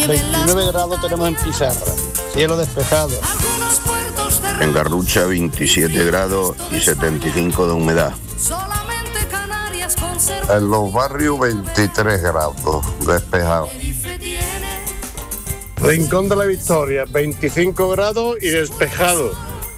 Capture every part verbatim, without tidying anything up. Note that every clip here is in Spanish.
veintinueve grados tenemos en Pizarra, cielo despejado. En Garrucha veintisiete grados y setenta y cinco de humedad. En los barrios veintitrés grados, despejado. Rincón de la Victoria, veinticinco grados y despejado.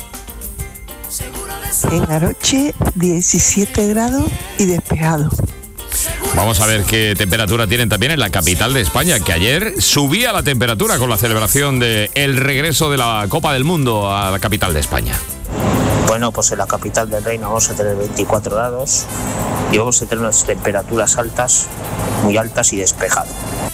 En Aroche, diecisiete grados y despejado. Vamos a ver qué temperatura tienen también en la capital de España, que ayer subía la temperatura con la celebración del regreso de la Copa del Mundo a la capital de España. Bueno, pues en la capital del reino vamos a tener veinticuatro grados y vamos a tener unas temperaturas altas, muy altas y despejado.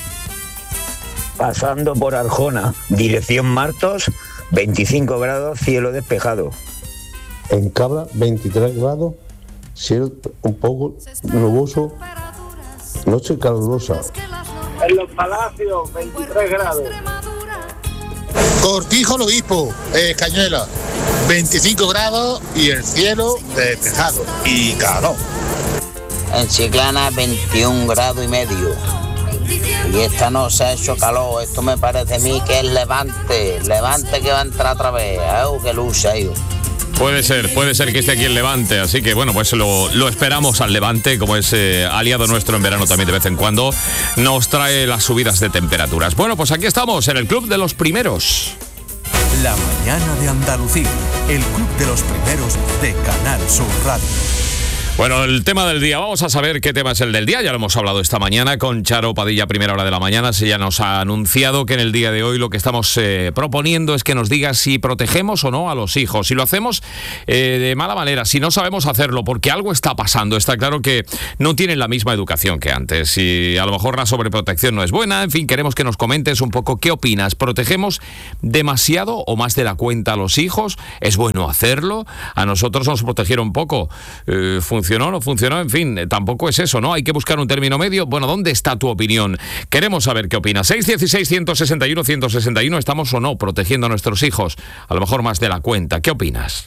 Pasando por Arjona, dirección Martos, veinticinco grados, cielo despejado. En Cabra, veintitrés grados, cielo un poco nuboso, noche calurosa. En Los Palacios, veintitrés grados. Cortijo Lo Obispo, eh, Cañuela, veinticinco grados y el cielo despejado y calor. En Chiclana, veintiún grados y medio. Y esta noche ha hecho calor. Esto me parece a mí que es Levante. Levante que va a entrar otra vez. ¡Ay, qué lucha, ahí! Puede ser, puede ser que esté aquí el Levante, así que bueno, pues lo, lo esperamos al Levante, como es eh, aliado nuestro en verano también de vez en cuando, nos trae las subidas de temperaturas. Bueno, pues aquí estamos, en el Club de los Primeros. La mañana de Andalucía, el Club de los Primeros de Canal Sur Radio. Bueno, el tema del día, vamos a saber qué tema es el del día, ya lo hemos hablado esta mañana con Charo Padilla, primera hora de la mañana, se ya nos ha anunciado que en el día de hoy lo que estamos eh, proponiendo es que nos diga si protegemos o no a los hijos, si lo hacemos eh, de mala manera, si no sabemos hacerlo, porque algo está pasando, está claro que no tienen la misma educación que antes y a lo mejor la sobreprotección no es buena, en fin, queremos que nos comentes un poco qué opinas, ¿protegemos demasiado o más de la cuenta a los hijos? ¿Es bueno hacerlo? A nosotros nos protegieron poco, eh, ¿funcionó o no funcionó? En fin, tampoco es eso, ¿no? Hay que buscar un término medio. Bueno, ¿dónde está tu opinión? Queremos saber qué opinas. seis uno seis, uno seis uno, uno seis uno, ¿estamos o no protegiendo a nuestros hijos? A lo mejor más de la cuenta. ¿Qué opinas?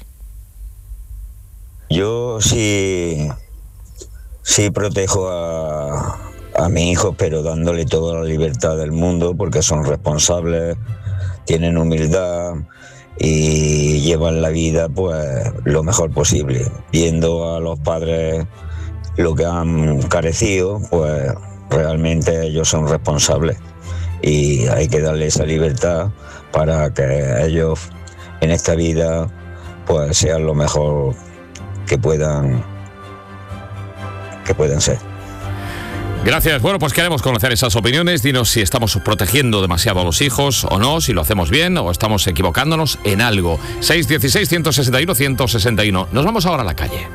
Yo sí, sí protejo a, a mis hijos, pero dándole toda la libertad del mundo, porque son responsables, tienen humildad y llevan la vida pues lo mejor posible, viendo a los padres lo que han carecido, pues realmente ellos son responsables y hay que darle esa libertad para que ellos en esta vida pues sean lo mejor que puedan que puedan ser. Gracias. Bueno, pues queremos conocer esas opiniones. Dinos si estamos protegiendo demasiado a los hijos o no, si lo hacemos bien o estamos equivocándonos en algo. seis uno seis, uno seis uno, uno seis uno. Nos vamos ahora a la calle.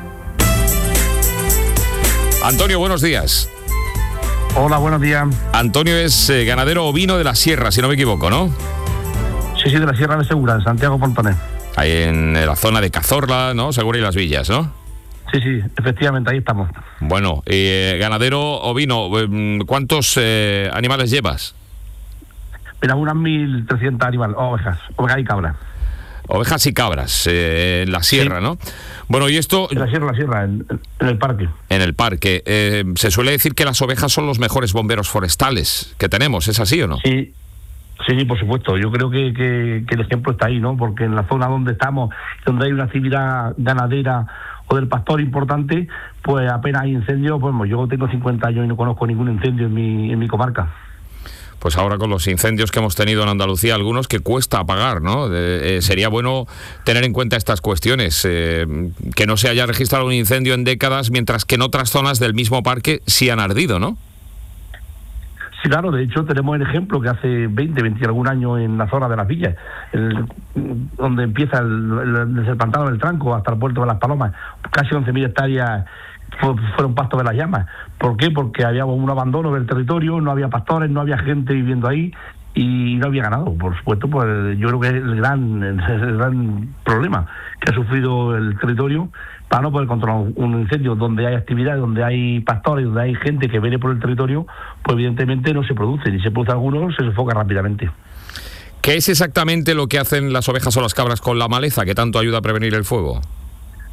Antonio, buenos días. Hola, buenos días. Antonio es eh, ganadero ovino de la Sierra, si no me equivoco, ¿no? Sí, sí, de la Sierra de Segura, en Santiago Pontones. Ahí en la zona de Cazorla, ¿no? Segura y Las Villas, ¿no? Sí, sí, efectivamente, ahí estamos. Bueno, eh, ganadero ovino, ¿cuántos eh, animales llevas? Mira, unas mil trescientas animales, ovejas, ovejas y cabras. Ovejas y cabras, eh, en la sierra, sí. ¿No? Bueno, y esto... En la sierra, la sierra, en, en el parque. En el parque. Eh, se suele decir que las ovejas son los mejores bomberos forestales que tenemos, ¿es así o no? Sí. Sí, sí, por supuesto. Yo creo que, que, que el ejemplo está ahí, ¿no? Porque en la zona donde estamos, donde hay una actividad ganadera o del pastor importante, pues apenas hay incendios. Pues yo tengo cincuenta años y no conozco ningún incendio en mi, en mi comarca. Pues ahora con los incendios que hemos tenido en Andalucía, algunos que cuesta apagar, ¿no? Eh, eh, sería bueno tener en cuenta estas cuestiones, eh, que no se haya registrado un incendio en décadas, mientras que en otras zonas del mismo parque sí han ardido, ¿no? Sí, claro, de hecho tenemos el ejemplo que hace veinte, veinte y algún año en la zona de Las Villas, el, donde empieza el, el, desde el pantano del Tranco hasta el puerto de Las Palomas, casi once mil hectáreas fueron pastos de las llamas. ¿Por qué? Porque había un abandono del territorio, no había pastores, no había gente viviendo ahí y no había ganado. Por supuesto, pues yo creo que es el gran, el gran problema que ha sufrido el territorio para no poder controlar un incendio donde hay actividad, donde hay pastores, donde hay gente que viene por el territorio, pues evidentemente no se produce, y si se produce alguno se sofoca rápidamente. ¿Qué es exactamente lo que hacen las ovejas o las cabras con la maleza que tanto ayuda a prevenir el fuego?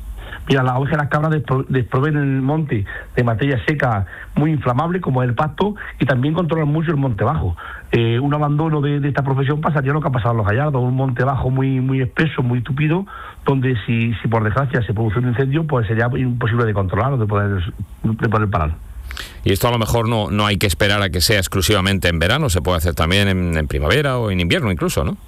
Mira, las ovejas y las cabras despro, desproveen en el monte de materia seca muy inflamable, como el pasto, y también controlan mucho el monte bajo. Eh, un abandono de, de esta profesión pasaría lo que ha pasado en los Gallardos, un monte bajo muy muy espeso, muy tupido, donde si, si por desgracia se produce un incendio, pues sería imposible de controlar o de poder, de poder parar. Y esto a lo mejor no, no hay que esperar a que sea exclusivamente en verano, se puede hacer también en, en primavera o en invierno incluso, ¿no?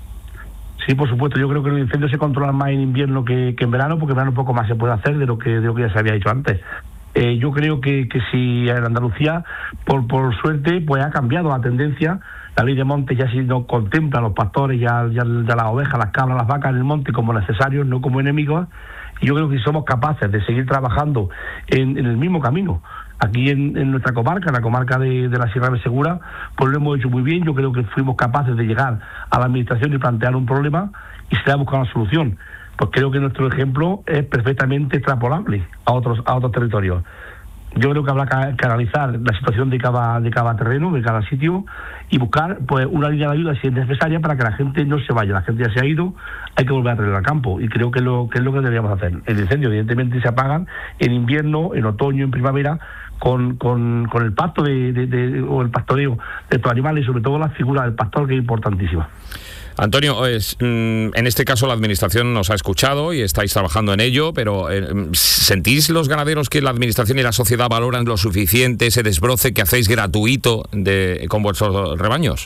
Sí, por supuesto, yo creo que los incendios se controlan más en invierno que, que en verano, porque en verano un poco más se puede hacer de lo que, de lo que ya se había dicho antes. Eh, yo creo que, que si en Andalucía, por, por suerte, pues ha cambiado la tendencia. La ley de montes ya sí no contempla a los pastores, ya, ya, ya las ovejas, las cabras, las vacas en el monte como necesarios, no como enemigos. Y yo creo que si somos capaces de seguir trabajando en, en el mismo camino, aquí en, en nuestra comarca, en la comarca de, de la Sierra de Segura, pues lo hemos hecho muy bien. Yo creo que fuimos capaces de llegar a la administración y plantear un problema y se le ha buscado una solución. Pues creo que nuestro ejemplo es perfectamente extrapolable a otros a otros territorios. Yo creo que habrá que analizar la situación de cada de cada terreno, de cada sitio, y buscar pues una línea de ayuda si es necesaria para que la gente no se vaya. La gente ya se ha ido, hay que volver a traer al campo, y creo que es lo que es lo que deberíamos hacer. El incendio evidentemente se apagan en invierno, en otoño, en primavera, con, con, con el pasto de, de, de, o el pastoreo de estos animales, y sobre todo la figura del pastor, que es importantísima. Antonio, es, en este caso la Administración nos ha escuchado y estáis trabajando en ello, pero eh, ¿sentís los ganaderos que la Administración y la sociedad valoran lo suficiente ese desbroce que hacéis gratuito de, con vuestros rebaños?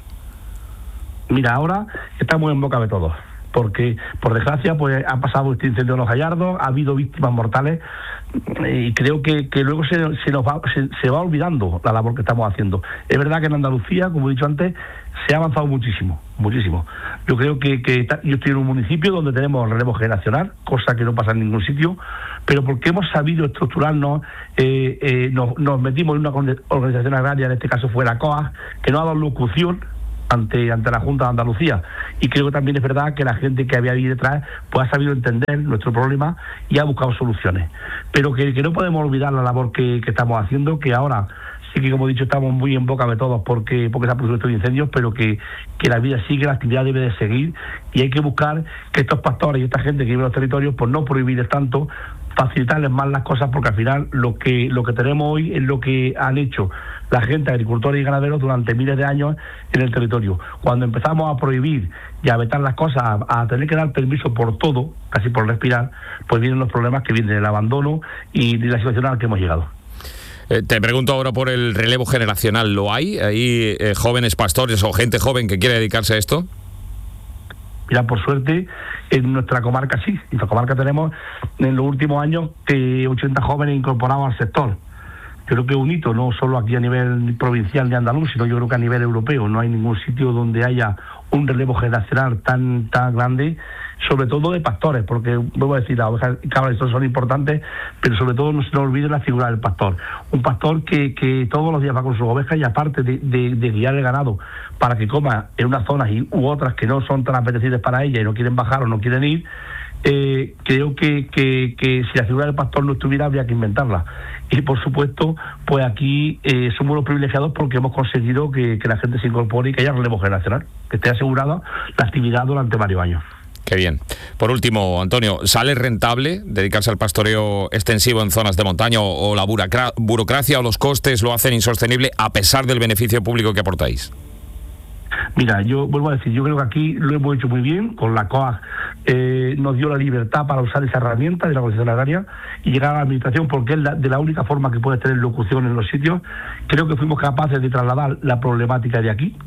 Mira, ahora estamos en boca de todos, porque por desgracia pues ha pasado este incendio en los Gallardos, ha habido víctimas mortales, y creo que, que luego se, se nos va se, se va olvidando la labor que estamos haciendo. Es verdad que en Andalucía, como he dicho antes, se ha avanzado muchísimo, muchísimo. Yo creo que, que yo estoy en un municipio donde tenemos relevo generacional, cosa que no pasa en ningún sitio, pero porque hemos sabido estructurarnos, eh, eh, nos, nos metimos en una organización agraria, en este caso fue la COAG, que nos ha dado locución ante ante la Junta de Andalucía, y creo que también es verdad que la gente que había ahí detrás pues ha sabido entender nuestro problema y ha buscado soluciones, pero que, que no podemos olvidar la labor que, que estamos haciendo, que ahora sí que, como he dicho, estamos muy en boca de todos porque porque se han producido estos incendios, pero que, que la vida sigue, la actividad debe de seguir, y hay que buscar que estos pastores y esta gente que vive en los territorios pues no prohibirles tanto, facilitarles más las cosas, porque al final lo que lo que tenemos hoy es lo que han hecho la gente, agricultores y ganaderos, durante miles de años en el territorio. Cuando empezamos a prohibir y a vetar las cosas, a, a tener que dar permiso por todo, casi por respirar, pues vienen los problemas que vienen, el abandono y, y la situación a la que hemos llegado. Eh, te pregunto ahora por el relevo generacional. ¿Lo hay? ¿Hay eh, jóvenes pastores o gente joven que quiere dedicarse a esto? Mira, por suerte, en nuestra comarca sí. En nuestra comarca tenemos, en los últimos años, eh, ochenta jóvenes incorporados al sector. Yo creo que es un hito, no solo aquí a nivel provincial de andaluz, sino yo creo que a nivel europeo. No hay ningún sitio donde haya un relevo generacional tan tan grande, sobre todo de pastores, porque, vuelvo a decir, las ovejas y cabras son importantes, pero sobre todo no se nos olvide la figura del pastor. Un pastor que, que todos los días va con sus ovejas, y aparte de, de, de guiar el ganado para que coma en unas zonas y, u otras que no son tan apetecibles para ella y no quieren bajar o no quieren ir, eh, creo que, que, que si la figura del pastor no estuviera, habría que inventarla. Y por supuesto, pues aquí eh, somos los privilegiados porque hemos conseguido que, que la gente se incorpore y que haya relevo generacional, que esté asegurada la actividad durante varios años. Qué bien. Por último, Antonio, ¿sale rentable dedicarse al pastoreo extensivo en zonas de montaña, o, o la burocra- burocracia o los costes lo hacen insostenible a pesar del beneficio público que aportáis? Mira, yo vuelvo a decir, yo creo que aquí lo hemos hecho muy bien, con la COAG eh, nos dio la libertad para usar esa herramienta de la organización agraria y llegar a la administración, porque es la, de la única forma que puedes tener locución en los sitios. Creo que fuimos capaces de trasladar la problemática de aquí,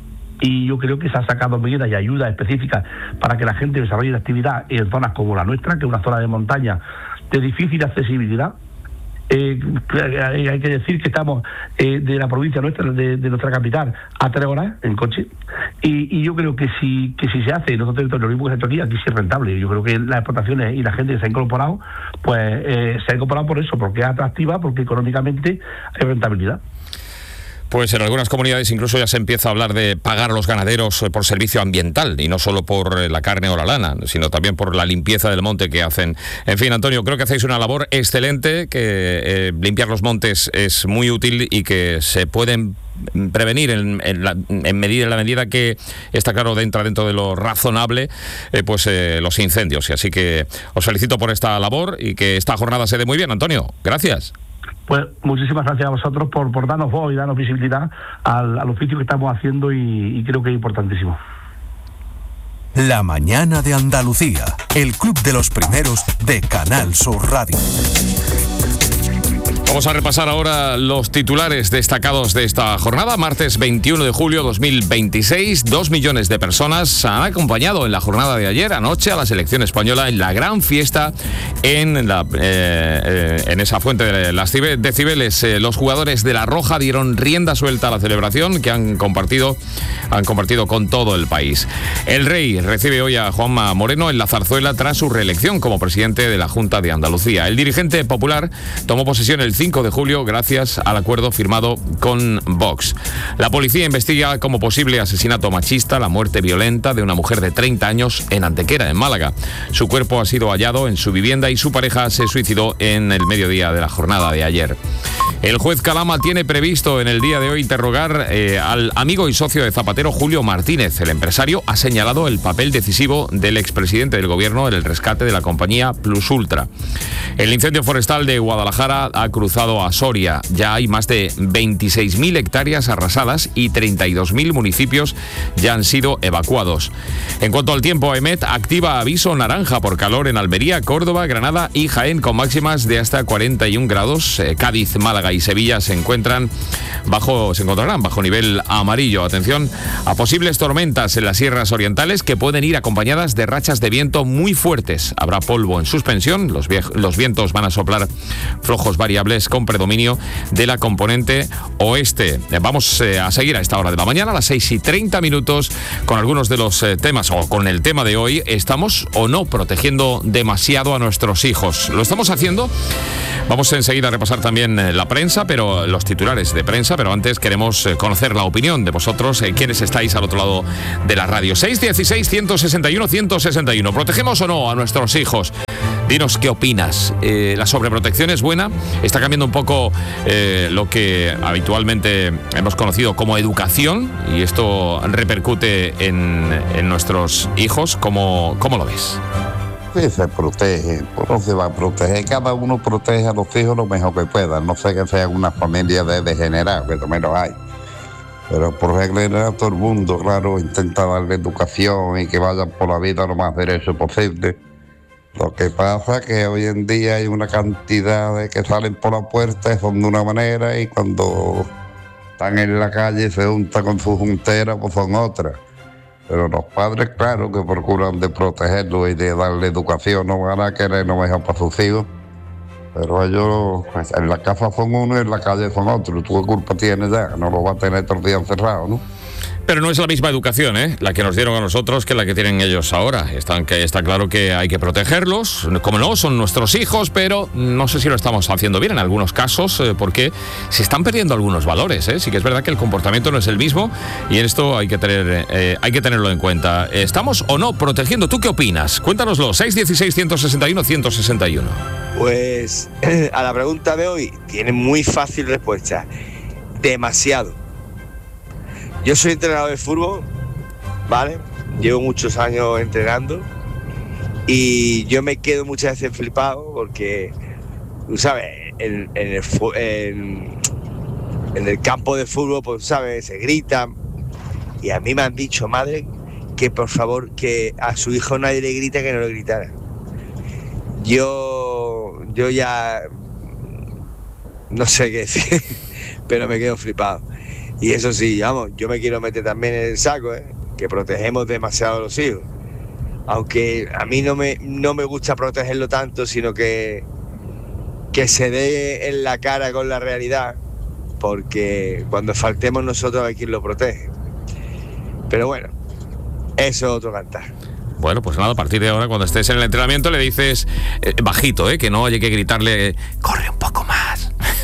y yo creo que se han sacado medidas y ayudas específicas para que la gente desarrolle la actividad en zonas como la nuestra, que es una zona de montaña de difícil accesibilidad. Eh, hay que decir que estamos eh, de la provincia nuestra, de, de nuestra capital, a tres horas en coche, y, y yo creo que si que si se hace en otro territorio lo mismo que se ha hecho aquí, aquí sí es rentable. Yo creo que las explotaciones y la gente que se ha incorporado, pues eh, se ha incorporado por eso, porque es atractiva, porque económicamente hay rentabilidad. Pues en algunas comunidades incluso ya se empieza a hablar de pagar a los ganaderos por servicio ambiental, y no solo por la carne o la lana, sino también por la limpieza del monte que hacen. En fin, Antonio, creo que hacéis una labor excelente, que eh, limpiar los montes es muy útil y que se pueden prevenir en, en, la, en, medida, en la medida que está claro entra dentro de lo razonable, eh, pues eh, los incendios. Y así que os felicito por esta labor y que esta jornada se dé muy bien, Antonio. Gracias. Pues muchísimas gracias a vosotros por, por darnos voz y darnos visibilidad al, al oficio que estamos haciendo, y, y creo que es importantísimo. La mañana de Andalucía, el club de los primeros de Canal Sur Radio. Vamos a repasar ahora los titulares destacados de esta jornada. Martes veintiuno de julio de dos mil veintiséis, dos millones de personas han acompañado en la jornada de ayer anoche a la selección española en la gran fiesta en, la, eh, eh, en esa fuente de las decibeles. Eh, los jugadores de La Roja dieron rienda suelta a la celebración que han compartido, han compartido con todo el país. El Rey recibe hoy a Juanma Moreno en la Zarzuela tras su reelección como presidente de la Junta de Andalucía. El dirigente popular tomó posesión el cinco de julio gracias al acuerdo firmado con Vox. La policía investiga como posible asesinato machista la muerte violenta de una mujer de treinta años en Antequera, en Málaga. Su cuerpo ha sido hallado en su vivienda y su pareja se suicidó en el mediodía de la jornada de ayer. El juez Calama tiene previsto en el día de hoy interrogar eh, al amigo y socio de Zapatero, Julio Martínez. El empresario ha señalado el papel decisivo del expresidente del gobierno en el rescate de la compañía Plus Ultra. El incendio forestal de Guadalajara ha cruzado a Soria. Ya hay más de veintiséis mil hectáreas arrasadas y treinta y dos mil municipios ya han sido evacuados. En cuanto al tiempo, EMET activa aviso naranja por calor en Almería, Córdoba, Granada y Jaén, con máximas de hasta cuarenta y un grados. Eh, Cádiz, Málaga y Sevilla se encuentran bajo, se encontrarán bajo nivel amarillo. Atención a posibles tormentas en las sierras orientales que pueden ir acompañadas de rachas de viento muy fuertes. Habrá polvo en suspensión, los, los vientos van a soplar flojos variables con predominio de la componente oeste. Vamos eh, a seguir a esta hora de la mañana, a las seis y treinta minutos, con algunos de los eh, temas, o con el tema de hoy. ¿Estamos o no protegiendo demasiado a nuestros hijos? ¿Lo estamos haciendo? Vamos enseguida a repasar también eh, la prensa, pero los titulares de prensa, pero antes queremos eh, conocer la opinión de vosotros, eh, quienes estáis al otro lado de la radio. seis dieciséis, ciento sesenta y uno, ciento sesenta y uno. ¿Protegemos o no a nuestros hijos? Dinos qué opinas. Eh, ¿La sobreprotección es buena? ¿Está cambiando un poco eh, lo que habitualmente hemos conocido como educación? Y esto repercute en, en nuestros hijos. ¿Cómo, cómo lo ves? Sí, se protege, no se va a proteger. Cada uno protege a los hijos lo mejor que pueda. No sé que sea una familia de degenerados, que también lo hay. Pero por regla general todo el mundo, claro, intenta darle educación y que vayan por la vida lo más derecho posible. Lo que pasa es que hoy en día hay una cantidad de que salen por la puerta y son de una manera, y cuando están en la calle se juntan con su juntera, pues son otras. Pero los padres, claro, que procuran de protegerlo y de darle educación, no van a querer lo mejor para sus hijos. Pero ellos, pues, en la casa son uno y en la calle son otros. ¿Tú qué culpa tienes ya? No lo va a tener todo el día encerrado, ¿no? Pero no es la misma educación, ¿eh?, la que nos dieron a nosotros que la que tienen ellos ahora. Están, que está claro que hay que protegerlos, como no, son nuestros hijos, pero no sé si lo estamos haciendo bien en algunos casos, eh, porque se están perdiendo algunos valores, ¿eh? Sí que es verdad que el comportamiento no es el mismo, y esto hay que tener, eh, hay que tenerlo en cuenta. ¿Estamos o no protegiendo? ¿Tú qué opinas? Cuéntanoslo, seis dieciséis, ciento sesenta y uno, ciento sesenta y uno. Pues a la pregunta de hoy tiene muy fácil respuesta. Demasiado. Yo soy entrenador de fútbol, ¿vale? Llevo muchos años entrenando y yo me quedo muchas veces flipado porque, tú sabes, en, en, el, en, en el campo de fútbol, pues, ¿sabes?, se gritan, y a mí me han dicho, madre, que por favor, que a su hijo nadie le grita, que no le gritara. Yo, yo ya no sé qué decir, pero me quedo flipado. Y eso sí, vamos, yo me quiero meter también en el saco, ¿eh?, que protegemos demasiado a los hijos. Aunque a mí no me, no me gusta protegerlo tanto, sino que, que se dé en la cara con la realidad, porque cuando faltemos nosotros hay quien lo protege. Pero bueno, eso es otro cantar. Bueno, pues nada, a partir de ahora, cuando estés en el entrenamiento, le dices eh, bajito, eh, que no haya que gritarle, corre un poco más.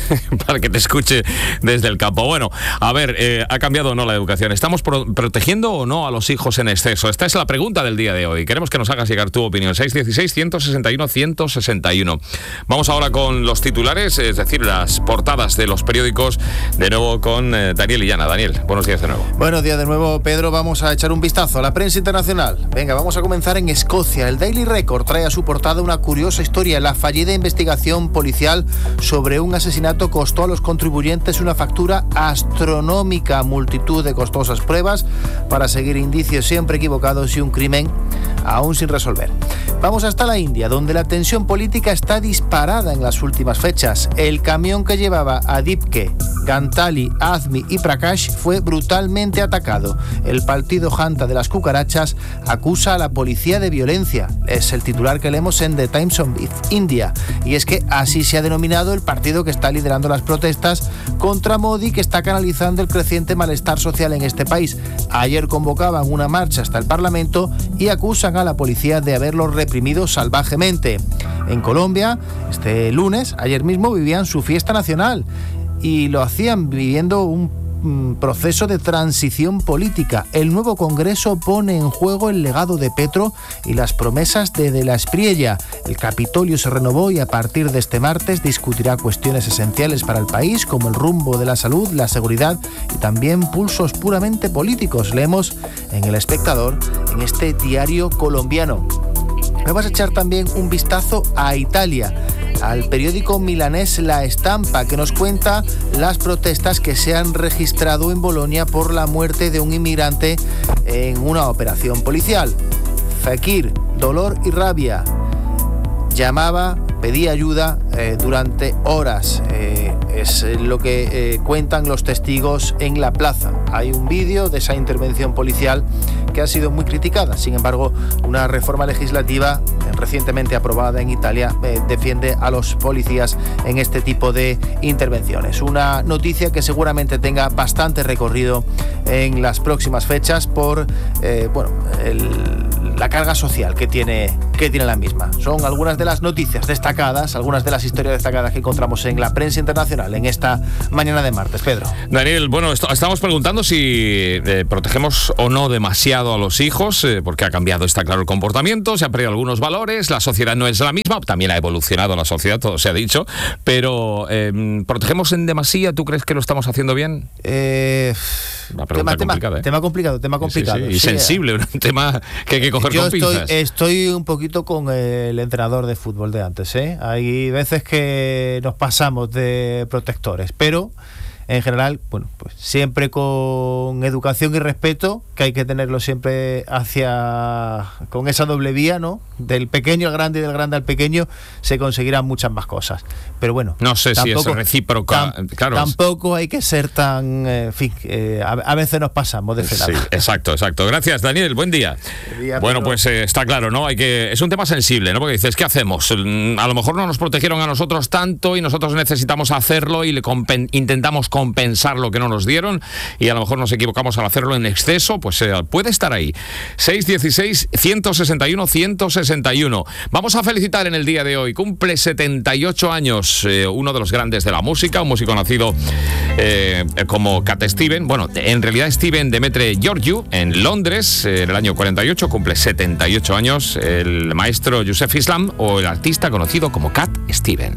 para que te escuche desde el campo. Bueno, a ver, eh, ¿ha cambiado o no la educación? ¿Estamos pro- protegiendo o no a los hijos en exceso? Esta es la pregunta del día de hoy. Queremos que nos hagas llegar tu opinión. seis uno seis, uno seis uno, uno seis uno. Vamos ahora con los titulares, es decir, las portadas de los periódicos, de nuevo con eh, Daniel Illana. Daniel, buenos días de nuevo. Buenos días de nuevo, Pedro. Vamos a echar un vistazo a la prensa internacional. Venga, vamos a comenzar en Escocia. El Daily Record trae a su portada una curiosa historia. La fallida investigación policial sobre un asesinato costó a los contribuyentes una factura astronómica, multitud de costosas pruebas para seguir indicios siempre equivocados y un crimen aún sin resolver. Vamos hasta la India, donde la tensión política está disparada en las últimas fechas. El camión que llevaba a Dipke, Gantali, Azmi y Prakash fue brutalmente atacado. El partido Janta de las cucarachas acusa a la policía de violencia. Es el titular que leemos en The Times of India. Y es que así se ha denominado el partido que está liderando las protestas contra Modi, que está canalizando el creciente malestar social en este país. Ayer convocaban una marcha hasta el Parlamento y acusan a la policía de haberlo reprimido salvajemente. En Colombia, este lunes, ayer mismo, vivían su fiesta nacional y lo hacían viviendo un proceso de transición política. El nuevo Congreso pone en juego el legado de Petro y las promesas de De la Espriella. El Capitolio se renovó y a partir de este martes discutirá cuestiones esenciales para el país, como el rumbo de la salud, la seguridad y también pulsos puramente políticos. Leemos en El Espectador, en este diario colombiano. Vamos a echar también un vistazo a Italia, al periódico milanés La Estampa, que nos cuenta las protestas que se han registrado en Bolonia por la muerte de un inmigrante en una operación policial. Fekir, dolor y rabia. Llamaba, pedía ayuda eh, durante horas. Eh, es lo que eh, cuentan los testigos en la plaza. Hay un vídeo de esa intervención policial que ha sido muy criticada. Sin embargo, una reforma legislativa eh, recientemente aprobada en Italia eh, defiende a los policías en este tipo de intervenciones. Una noticia que seguramente tenga bastante recorrido en las próximas fechas por eh, bueno, el, la carga social que tiene, que tiene la misma. Son algunas de las noticias destacadas, algunas de las historias destacadas que encontramos en la prensa internacional en esta mañana de martes. Pedro. Daniel, bueno, est- estamos preguntando si eh, protegemos o no demasiado a los hijos, eh, porque ha cambiado, está claro, el comportamiento, se han perdido algunos valores, la sociedad no es la misma, también ha evolucionado la sociedad, todo se ha dicho, pero eh, ¿protegemos en demasía? ¿Tú crees que lo estamos haciendo bien? Eh... Una pregunta tema, complicada, tema, ¿eh? tema complicado, tema complicado. Sí, sí, sí. Y sí, sensible, un tema que hay que coger yo con estoy, pinzas. Estoy un poquito con el entrenador de fútbol de antes, ¿eh? Hay veces que nos pasamos de protectores, pero en general, bueno, pues siempre con educación y respeto, que hay que tenerlo siempre hacia, con esa doble vía, ¿no? Del pequeño al grande y del grande al pequeño, se conseguirán muchas más cosas. Pero bueno, no sé tampoco, si es recíproca, tam, claro. Tampoco hay que ser tan, eh, en fin, eh, a, a veces nos pasamos de frenada. Sí, exacto, exacto. Gracias, Daniel, buen día. día bueno, pero... pues eh, está claro, ¿no? Hay que, es un tema sensible, ¿no? Porque dices, ¿qué hacemos? A lo mejor no nos protegieron a nosotros tanto y nosotros necesitamos hacerlo y le compen- intentamos compensar lo que no nos dieron y a lo mejor nos equivocamos al hacerlo en exceso, pues eh, puede estar ahí. seis uno seis, uno seis uno, uno seis uno. Vamos a felicitar en el día de hoy, cumple setenta y ocho años, eh, uno de los grandes de la música, un músico nacido eh, como Cat Steven, bueno, en realidad Steven Demetre Georgiou, en Londres, eh, en el año cuarenta y ocho, cumple setenta y ocho años, el maestro Yusef Islam o el artista conocido como Cat Steven.